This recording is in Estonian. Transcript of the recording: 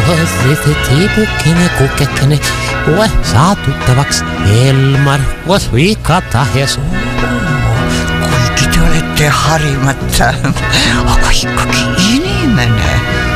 Tiipukkinen, Kukkekkinen, koe saa tuttavaksi Elmar, vois viikata hesu. Kuinka te olette harimatta. Aikkakin inimene.